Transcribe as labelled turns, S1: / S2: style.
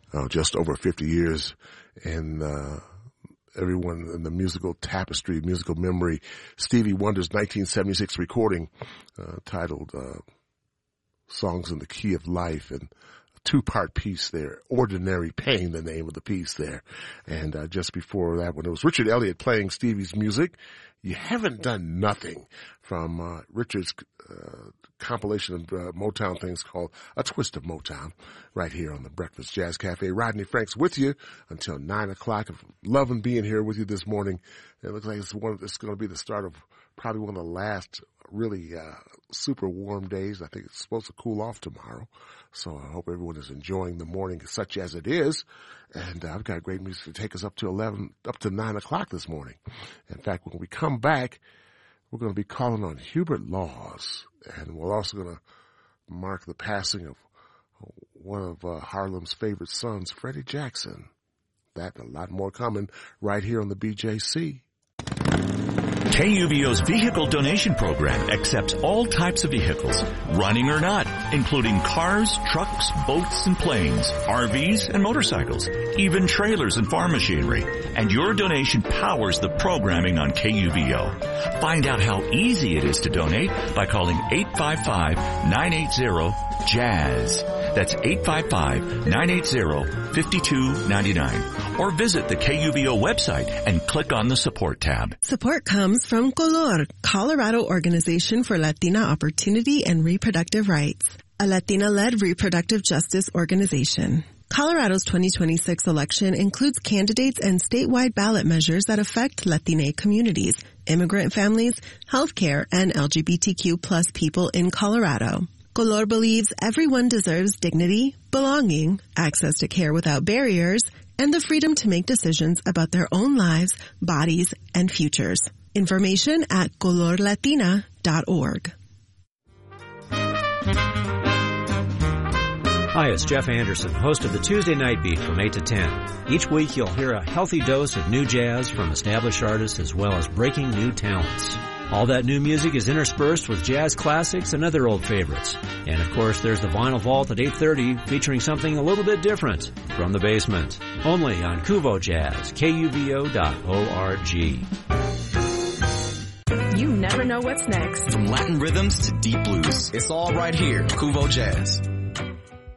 S1: just over 50 years, and everyone in the musical tapestry, musical memory, Stevie Wonder's 1976 recording titled Songs in the Key of Life, and a two-part piece there, Ordinary Pain, the name of the piece there. And just before that, when it was Richard Elliott playing Stevie's music, You Haven't Done Nothing, from Richard's compilation of Motown things called A Twist of Motown, right here on the Breakfast Jazz Cafe. Rodney Franks with you until 9 o'clock. I'm loving being here with you this morning. It looks like it's going to be the start of probably one of the last really super warm days. I think it's supposed to cool off tomorrow. So I hope everyone is enjoying the morning such as it is. And I've got great music to take us up to 9 o'clock this morning. In fact, when we come back, we're going to be calling on Hubert Laws, and we're also going to mark the passing of one of Harlem's favorite sons, Freddie Jackson. That and a lot more coming right here on the BJC.
S2: KUVO's vehicle donation program accepts all types of vehicles, running or not, including cars, trucks, boats, and planes, RVs, and motorcycles, even trailers and farm machinery. And your donation powers the programming on KUVO. Find out how easy it is to donate by calling 855-980-JAZZ. That's 855-980-5299. Or visit the KUVO website and click on the Support tab.
S3: Support comes from Color, Colorado Organization for Latina Opportunity and Reproductive Rights, a Latina-led reproductive justice organization. Colorado's 2026 election includes candidates and statewide ballot measures that affect Latina communities, immigrant families, healthcare, and LGBTQ plus people in Colorado. Color believes everyone deserves dignity, belonging, access to care without barriers, and the freedom to make decisions about their own lives, bodies, and futures. Information at colorlatina.org.
S4: Hi, it's Jeff Anderson, host of the Tuesday Night Beat from 8 to 10. Each week you'll hear a healthy dose of new jazz from established artists as well as breaking new talents. All that new music is interspersed with jazz classics and other old favorites. And of course, there's the Vinyl Vault at 8:30 featuring something a little bit different from the basement. Only on Kuvo Jazz, KUVO.org.
S5: You never know what's next.
S6: From Latin rhythms to deep blues, it's all right here, Kuvo Jazz.